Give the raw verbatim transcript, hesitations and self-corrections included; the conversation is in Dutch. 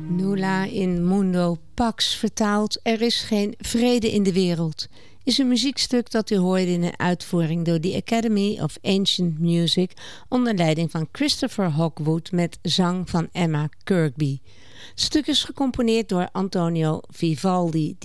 Nulla in Mundo Pax vertaald, er is geen vrede in de wereld, is een muziekstuk dat u hoorde in een uitvoering door de Academy of Ancient Music onder leiding van Christopher Hogwood met zang van Emma Kirkby. Het stuk is gecomponeerd door Antonio Vivaldi,